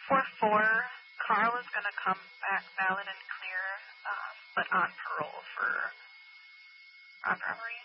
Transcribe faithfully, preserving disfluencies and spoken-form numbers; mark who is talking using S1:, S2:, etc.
S1: four four, Carl is going to come back valid and clear, um, but on parole for armed robbery.